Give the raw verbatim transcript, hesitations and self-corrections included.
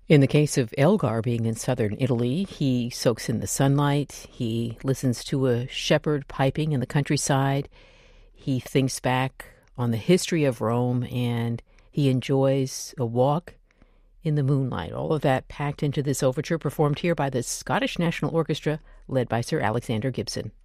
In the case of Elgar being in southern Italy, he soaks in the sunlight, he listens to a shepherd piping in the countryside, he thinks back on the history of Rome, and he enjoys a walk in the moonlight. All of that packed into this overture performed here by the Scottish National Orchestra, led by Sir Alexander Gibson.